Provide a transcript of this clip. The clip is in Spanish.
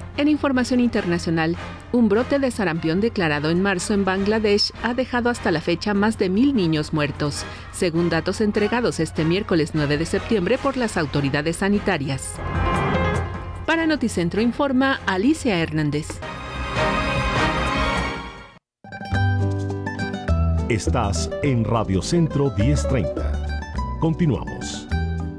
En información internacional, un brote de sarampión declarado en marzo en Bangladesh ha dejado hasta la fecha más de 1,000 niños muertos, según datos entregados este miércoles 9 de septiembre por las autoridades sanitarias. Para Noticentro informa Alicia Hernández. Estás en Radio Centro 1030. Continuamos.